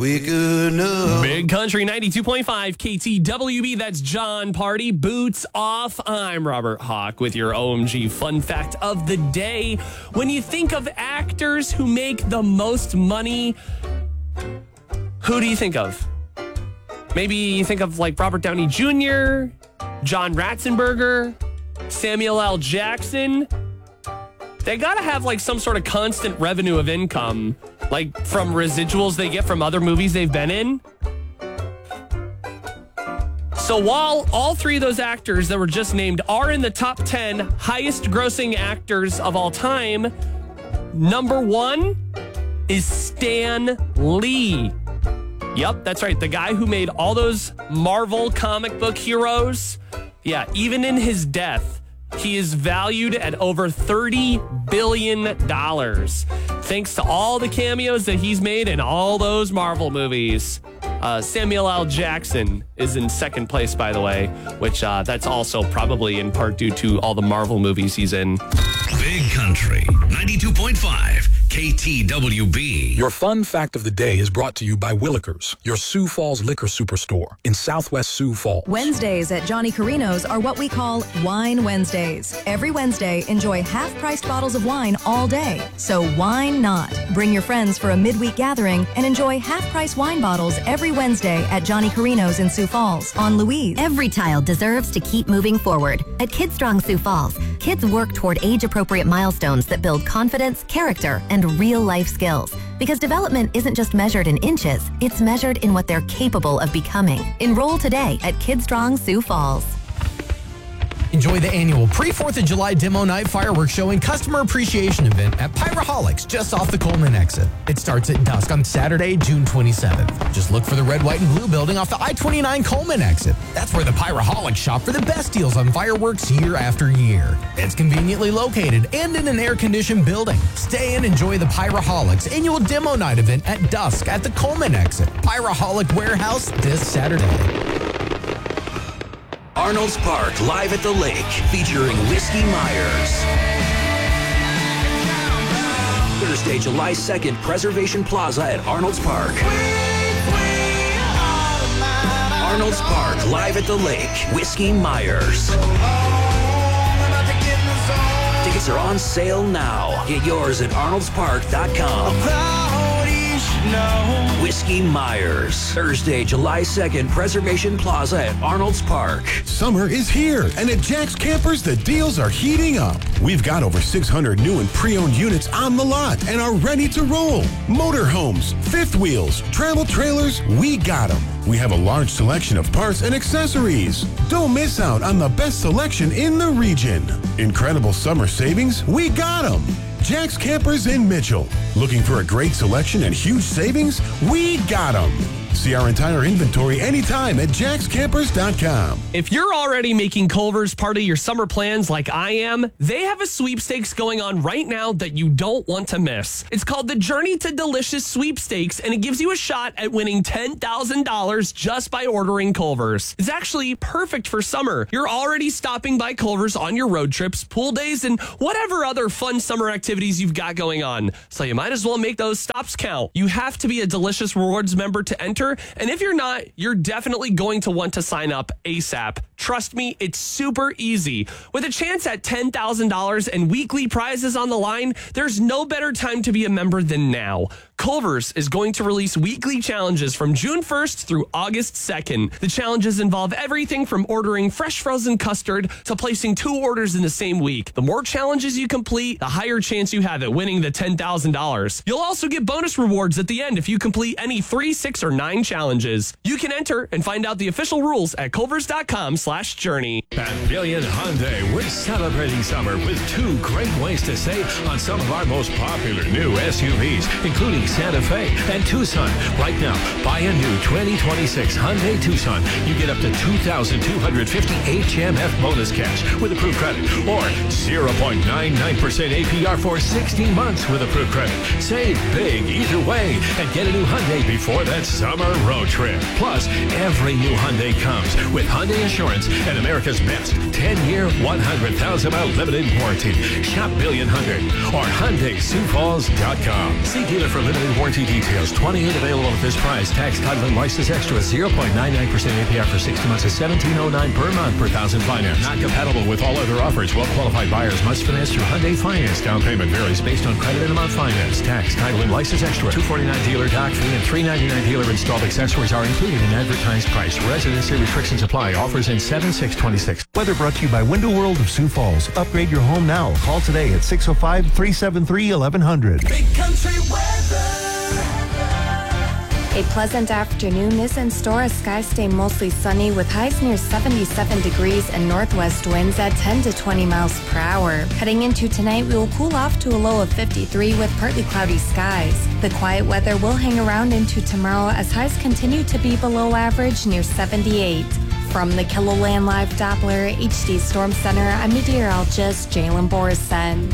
Big Country 92.5 KTWB. That's John Party. Boots off. I'm Robert Hawk with your OMG fun fact of the day. When you think of actors who make the most money, who do you think of? Maybe you think of like Robert Downey Jr., John Ratzenberger, Samuel L. Jackson. They gotta have like some sort of constant revenue of income, like from residuals they get from other movies they've been in. So while all three of those actors that were just named are in the top 10 highest grossing actors of all time, number one is Stan Lee. Yep, that's right. The guy who made all those Marvel comic book heroes. Yeah, even in his death, he is valued at over $30 billion. Thanks to all the cameos that he's made in all those Marvel movies. Samuel L. Jackson is in second place, by the way, which that's also probably in part due to all the Marvel movies he's in. Big Country 92.5 KTWB. Your fun fact of the day is brought to you by Willikers, your Sioux Falls liquor superstore in Southwest Sioux Falls. Wednesdays at Johnny Carino's are what we call Wine Wednesdays. Every Wednesday, enjoy half-priced bottles of wine all day. So why not? Bring your friends for a midweek gathering and enjoy half-price wine bottles every Wednesday at Johnny Carino's in Sioux Falls on Louise. Every child deserves to keep moving forward. At KidStrong Sioux Falls, kids work toward age-appropriate milestones that build confidence, character, and real-life skills. Because development isn't just measured in inches, it's measured in what they're capable of becoming. Enroll today at KidStrong Sioux Falls. Enjoy the annual pre-4th of July demo night fireworks show and customer appreciation event at Pyraholics just off the Coleman exit. It starts at dusk on Saturday, June 27th. Just look for the red, white, and blue building off the I-29 Coleman exit. That's where the Pyraholics shop for the best deals on fireworks year after year. It's conveniently located and in an air-conditioned building. Stay and enjoy the Pyraholics annual demo night event at dusk at the Coleman exit. Pyraholic Warehouse this Saturday. Arnold's Park live at the lake featuring Whiskey Myers. Thursday, July 2nd, Preservation Plaza at Arnold's Park. Arnold's Park live at the lake, Whiskey Myers. Tickets are on sale now. Get yours at arnoldspark.com. Whiskey Myers. Thursday, July 2nd, Preservation Plaza at Arnold's Park. Summer is here, and at Jack's Campers, the deals are heating up. We've got over 600 new and pre-owned units on the lot and are ready to roll. Motorhomes, fifth wheels, travel trailers, we got them. We have a large selection of parts and accessories. Don't miss out on the best selection in the region. Incredible summer savings, we got them. Jack's Campers in Mitchell. Looking for a great selection and huge savings? We got them. See our entire inventory anytime at jackscampers.com. If you're already making Culver's part of your summer plans like I am, they have a sweepstakes going on right now that you don't want to miss. It's called the Journey to Delicious Sweepstakes, and it gives you a shot at winning $10,000 just by ordering Culver's. It's actually perfect for summer. You're already stopping by Culver's on your road trips, pool days, and whatever other fun summer activities you've got going on. So you might as well make those stops count. You have to be a Delicious Rewards member to enter. And if you're not, you're definitely going to want to sign up ASAP. Trust me, it's super easy. With a chance at $10,000 and weekly prizes on the line, there's no better time to be a member than now. Culver's is going to release weekly challenges from June 1st through August 2nd. The challenges involve everything from ordering fresh frozen custard to placing 2 orders in the same week. The more challenges you complete, the higher chance you have at winning the $10,000. You'll also get bonus rewards at the end if you complete any 3, 6, or 9 challenges. You can enter and find out the official rules at culvers.com/journey. At Brilliant Hyundai, we're celebrating summer with 2 great ways to save on some of our most popular new SUVs, including Santa Fe and Tucson. Right now, buy a new 2026 Hyundai Tucson. You get up to $2,250 HMF bonus cash with approved credit or 0.99% APR for 16 months with approved credit. Save big either way and get a new Hyundai before that summer road trip. Plus, every new Hyundai comes with Hyundai Insurance finance and America's best 10-year, 100,000-mile limited warranty. Shop Billion-Hundred or HyundaiSiouxFalls.com. See dealer for limited warranty details. 28 available at this price. Tax, title, and license extra. 0.99% APR for 60 months is $17.09 per month per thousand finance. Not compatible with all other offers. Well-qualified buyers must finance through Hyundai Finance. Down payment varies based on credit and amount finance. Tax, title, and license extra. $249 dealer dock fee and $399 dealer installed accessories are included in advertised price. Residency restrictions apply. Offers in 7/6/26. Weather brought to you by Window World of Sioux Falls. Upgrade your home now. Call today at 605-373-1100. Big Country weather. A pleasant afternoon is in store as skies stay mostly sunny with highs near 77 degrees and northwest winds at 10 to 20 miles per hour. Heading into tonight, we will cool off to a low of 53 with partly cloudy skies. The quiet weather will hang around into tomorrow as highs continue to be below average near 78. From the KILOLAND Live Doppler HD Storm Center, I'm meteorologist Jalen Borison.